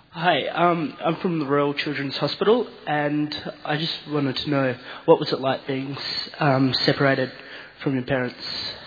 Hi, I'm from the Royal Children's Hospital, and I just wanted to know what was it like being separated from your parents?